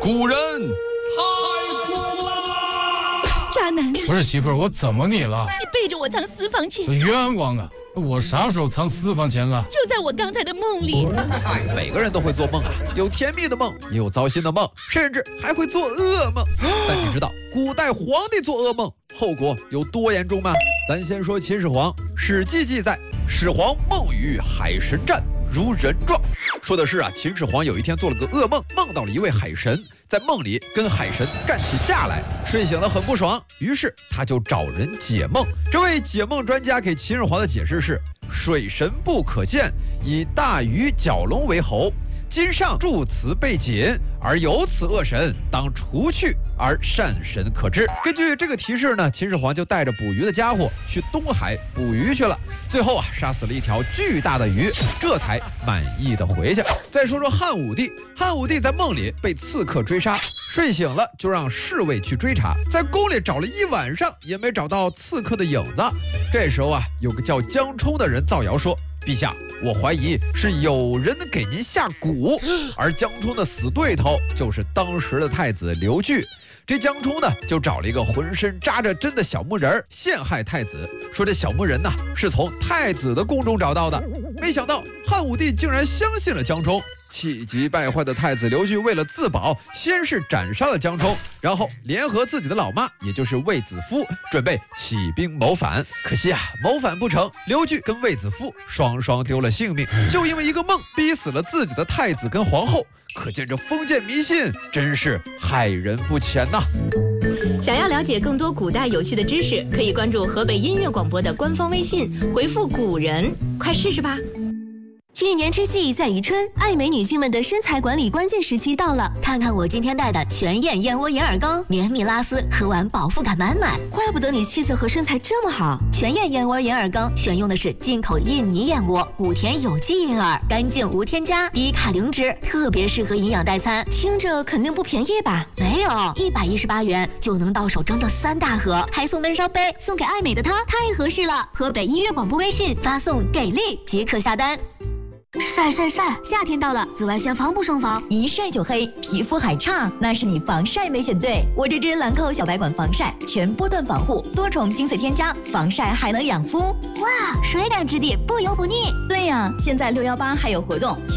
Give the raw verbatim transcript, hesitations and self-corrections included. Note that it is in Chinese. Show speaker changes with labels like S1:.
S1: 古人太苦了。
S2: 渣男，
S1: 不是媳妇儿，我怎么你了？
S2: 你背着我藏私房钱，
S1: 冤枉啊！我啥时候藏私房钱了？
S2: 就在我刚才的梦里。
S3: 每个人都会做梦啊，有甜蜜的梦，也有糟心的梦，甚至还会做噩梦。但你知道古代皇帝做噩梦后果有多严重吗？咱先说秦始皇，《史记》记载，始皇梦于海神战，如人状。说的是啊，秦始皇有一天做了个噩梦，梦到了一位海神，在梦里跟海神干起架来，睡醒了很不爽，于是他就找人解梦。这位解梦专家给秦始皇的解释是：水神不可见，以大鱼蛟龙为侯。今上诸此被解，而有此恶神，当除去，而善神可治。根据这个提示呢，秦始皇就带着捕鱼的家伙去东海捕鱼去了。最后啊，杀死了一条巨大的鱼，这才满意的回去。再说说汉武帝，汉武帝在梦里被刺客追杀，睡醒了就让侍卫去追查，在宫里找了一晚上也没找到刺客的影子。这时候啊，有个叫江充的人造谣说：“陛下，我怀疑是有人给您下蛊。”而江充的死对头就是当时的太子刘据。这江充呢，就找了一个浑身扎着针的小木人陷害太子，说这小木人呢是从太子的宫中找到的。没想到汉武帝竟然相信了江充，气急败坏的太子刘据为了自保，先是斩杀了江充，然后联合自己的老妈，也就是卫子夫，准备起兵谋反。可惜啊，谋反不成，刘据跟卫子夫双双丢了性命，就因为一个梦逼死了自己的太子跟皇后。可见这封建迷信真是害人不浅呐！
S4: 想要了解更多古代有趣的知识，可以关注河北音乐广播的官方微信，回复“古人”，快试试吧。
S5: 一年之计在于春，爱美女性们的身材管理关键时期到了。
S6: 看看我今天带的全燕燕窝银耳羹，绵密拉丝，喝完饱腹感满满。
S5: 怪不得你气色和身材这么好。
S6: 全燕燕窝银耳羹选用的是进口印尼燕窝，谷田有机银耳，干净无添加，低卡零脂，特别适合营养代餐。
S5: 听着肯定不便宜吧？
S6: 没有，一百一十八元就能到手整整三大盒，还送温烧杯，送给爱美的她，太合适了。河北音乐广播微信发送“给力”即可下单。
S5: 晒晒晒！
S6: 夏天到了，紫外线防不胜防，
S7: 一晒就黑，皮肤还差，那是你防晒没选对。我这支兰蔻小白管防晒，全波段防护，多重精粹添加，防晒还能养肤。
S6: 哇，水感质地，不油不腻。
S7: 对呀，现在六一八还有活动。